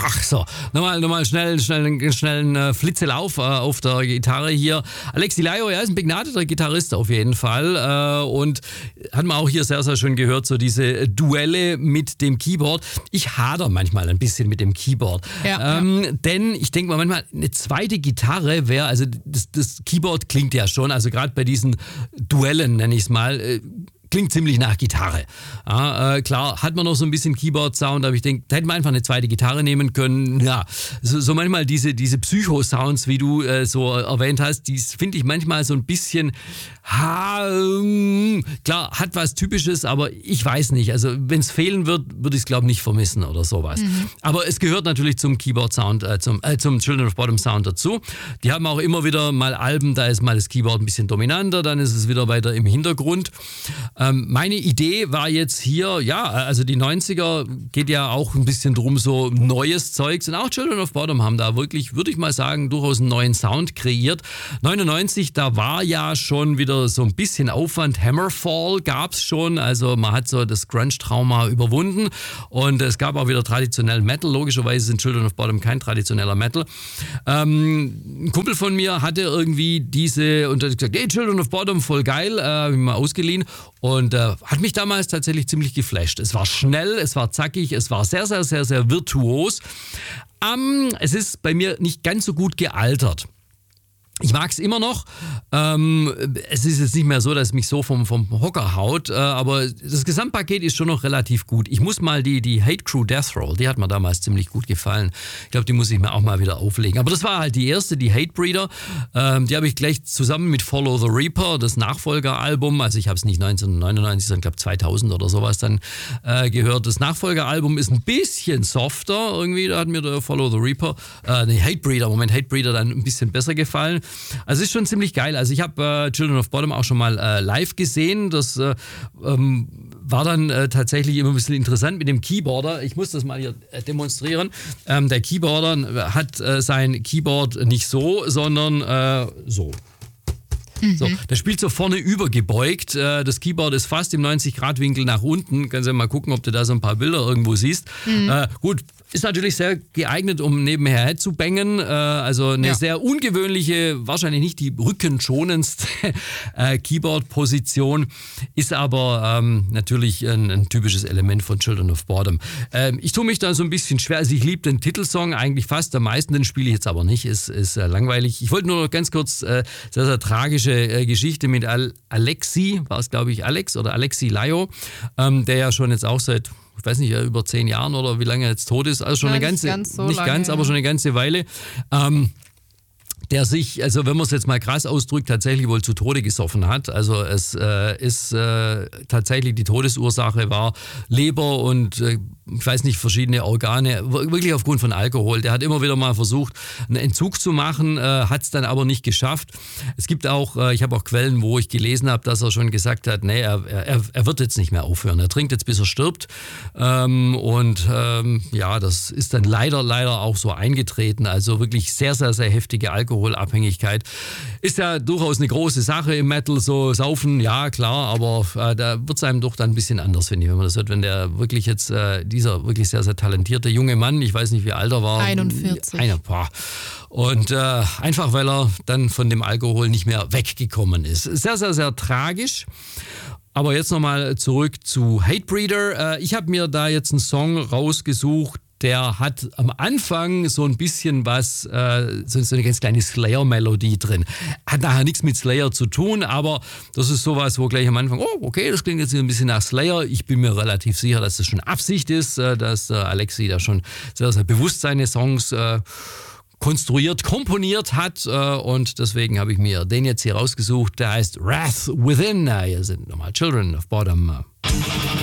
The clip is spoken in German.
So, nochmal schnell einen schnellen Flitzelauf auf der Gitarre hier. Alexi Laiho, ist ein begnadeter Gitarrist auf jeden Fall und hat man auch hier sehr, sehr schön gehört, so diese Duelle mit dem Keyboard. Ich hader manchmal ein bisschen mit dem Keyboard, denn ich denke mal manchmal, eine zweite Gitarre wäre, also das Keyboard klingt ja schon, also gerade bei diesen Duellen, nenne ich es mal, klingt ziemlich nach Gitarre. Ja, klar, hat man noch so ein bisschen Keyboard-Sound, aber ich denke, da hätte man einfach eine zweite Gitarre nehmen können. Ja, so manchmal diese Psycho-Sounds, wie du so erwähnt hast, die finde ich manchmal so ein bisschen, klar, hat was Typisches, aber ich weiß nicht. Also wenn es fehlen wird, würde ich es, glaube ich, nicht vermissen oder sowas. Aber es gehört natürlich zum Keyboard-Sound, zum Children of Bottom Sound dazu. Die haben auch immer wieder mal Alben, da ist mal das Keyboard ein bisschen dominanter, dann ist es wieder weiter im Hintergrund. Meine Idee war jetzt hier, also die 90er geht ja auch ein bisschen drum, so neues Zeugs. Und auch Children of Bottom haben da wirklich, würde ich mal sagen, durchaus einen neuen Sound kreiert. 99, da war ja schon wieder so ein bisschen Aufwand. Hammerfall gab es schon, also man hat so das Grunge-Trauma überwunden. Und es gab auch wieder traditionellen Metal. Logischerweise sind Children of Bottom kein traditioneller Metal. Ein Kumpel von mir hatte irgendwie und hat gesagt, hey, Children of Bottom, voll geil, hab ich mal ausgeliehen. Und hat mich damals tatsächlich ziemlich geflasht. Es war schnell, es war zackig, es war sehr, sehr, sehr, sehr virtuos. Es ist bei mir nicht ganz so gut gealtert. Ich mag es immer noch. Es ist jetzt nicht mehr so, dass es mich so vom Hocker haut, aber das Gesamtpaket ist schon noch relativ gut. Ich muss mal die Hate Crew Death Roll, die hat mir damals ziemlich gut gefallen. Ich glaube, die muss ich mir auch mal wieder auflegen. Aber das war halt die erste, die Hate Breeder. Die habe ich gleich zusammen mit Follow the Reaper, das Nachfolgeralbum, also ich habe es nicht 1999, sondern ich glaube 2000 oder sowas dann gehört. Das Nachfolgeralbum ist ein bisschen softer irgendwie, da hat mir der Follow the Reaper, Hate Breeder dann ein bisschen besser gefallen. Also es ist schon ziemlich geil. Also ich habe Children of Bottom auch schon mal live gesehen. Das war dann tatsächlich immer ein bisschen interessant mit dem Keyboarder. Ich muss das mal hier demonstrieren. Der Keyboarder hat sein Keyboard nicht so, sondern so. So, der spielt so vorne übergebeugt. Das Keyboard ist fast im 90-Grad-Winkel nach unten. Kannst ja mal gucken, ob du da so ein paar Bilder irgendwo siehst. Gut, ist natürlich sehr geeignet, um nebenher zu bangen. Also eine sehr ungewöhnliche, wahrscheinlich nicht die rückenschonendste Keyboard-Position. Ist aber natürlich ein typisches Element von Children of Bottom. Ich tue mich da so ein bisschen schwer. Also ich liebe den Titelsong eigentlich fast am meisten. Den spiele ich jetzt aber nicht. Ist langweilig. Ich wollte nur noch ganz kurz sehr, sehr tragische Geschichte mit Alexi, war es glaube ich Alex oder Alexi Laiho, der ja schon jetzt auch seit, ich weiß nicht, über 10 Jahren oder wie lange er jetzt tot ist, also schon aber schon eine ganze Weile. Der sich, also wenn man es jetzt mal krass ausdrückt, tatsächlich wohl zu Tode gesoffen hat. Also es ist tatsächlich, die Todesursache war Leber und ich weiß nicht, verschiedene Organe, wirklich aufgrund von Alkohol. Der hat immer wieder mal versucht, einen Entzug zu machen, hat es dann aber nicht geschafft. Es gibt auch, ich habe auch Quellen, wo ich gelesen habe, dass er schon gesagt hat, nee, er wird jetzt nicht mehr aufhören. Er trinkt jetzt, bis er stirbt. Das ist dann leider auch so eingetreten. Also wirklich sehr, sehr, sehr heftige Alkoholabhängigkeit. Ist ja durchaus eine große Sache im Metal, so saufen, ja klar, aber da wird es einem doch dann ein bisschen anders, finde ich, wenn man das hört, wenn der wirklich jetzt, dieser wirklich sehr, sehr talentierte junge Mann, ich weiß nicht, wie alt er war. 41. Und einfach, weil er dann von dem Alkohol nicht mehr weggekommen ist. Sehr, sehr, sehr tragisch. Aber jetzt nochmal zurück zu Hatebreeder. Ich habe mir da jetzt einen Song rausgesucht, der hat am Anfang so ein bisschen was, so eine ganz kleine Slayer-Melodie drin. Hat nachher nichts mit Slayer zu tun, aber das ist sowas, wo gleich am Anfang, oh, okay, das klingt jetzt ein bisschen nach Slayer. Ich bin mir relativ sicher, dass das schon Absicht ist, dass Alexi da schon sehr, sehr bewusst seine Songs komponiert hat und deswegen habe ich mir den jetzt hier rausgesucht. Der heißt Wrath Within. Hier sind nochmal Children of Bottom.